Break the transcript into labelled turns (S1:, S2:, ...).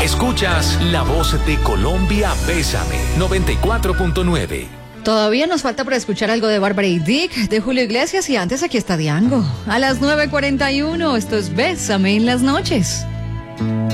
S1: Escuchas La Voz de Colombia, Bésame, 94.9.
S2: Todavía nos falta por escuchar algo de Bárbara y Dick, de Julio Iglesias, y antes aquí está Diango. A las 9:41, esto es Bésame en las noches.